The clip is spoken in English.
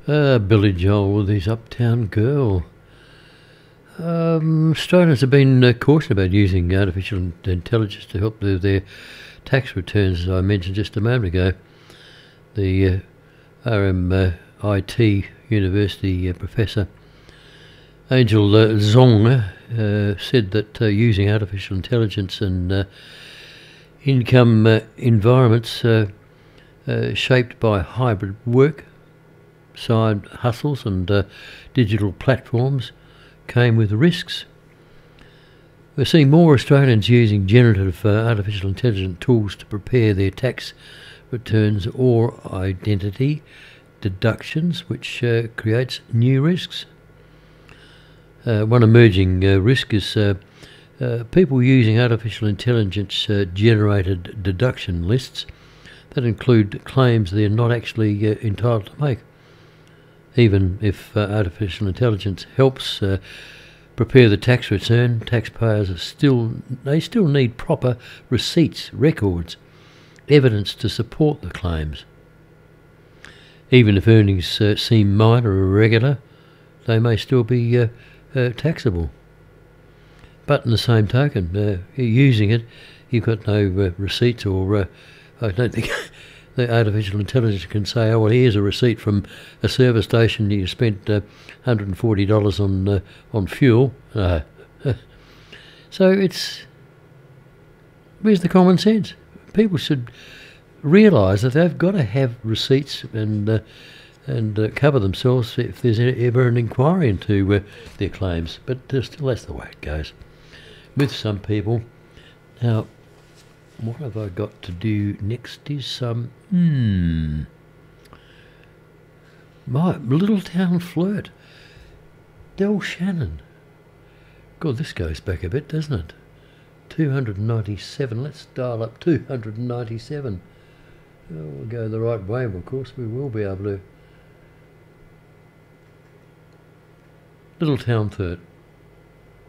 Billy Joel with his Uptown Girl. Australians have been cautious about using artificial intelligence to help with their tax returns, as I mentioned just a moment ago. The RMIT University professor Angel Zong said that using artificial intelligence and income environments shaped by hybrid work, side hustles and digital platforms came with risks. We're seeing more Australians using generative artificial intelligence tools to prepare their tax returns or identity deductions, which creates new risks. One emerging risk is people using artificial intelligence generated deduction lists that include claims they're not actually entitled to make. Even if artificial intelligence helps prepare the tax return, taxpayers still need proper receipts, records, evidence to support the claims. Even if earnings seem minor or irregular, they may still be taxable. But in the same token, using it, you've got no receipts, or I don't think the artificial intelligence can say, oh, well, here's a receipt from a service station, you spent $140 on fuel. So where's the common sense? People should realise that they've got to have receipts and cover themselves if there's ever an inquiry into their claims. But still, that's the way it goes with some people. Now, what have I got to do next is my little town flirt, Del Shannon. God, this goes back a bit, doesn't it? 297. Let's dial up 297. Oh, we'll go the right way, of course. We will be able to. Little town flirt.